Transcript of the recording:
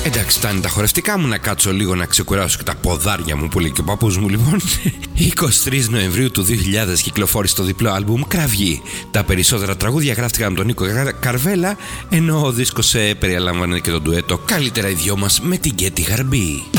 Εντάξει, φτάνει τα χορευτικά μου, να κάτσω λίγο να ξεκουράσω και τα ποδάρια μου που λέει και ο παππούς μου. Λοιπόν, 23 Νοεμβρίου του 2000 κυκλοφόρησε το διπλό άλμπουμ Κραυγή. Τα περισσότερα τραγούδια γράφτηκαν από τον Νίκο Καρβέλα, ενώ ο δίσκος περιλάμβανε και το ντουέτο Καλύτερα οι δυο μας με την Κέτη Γαρμπή.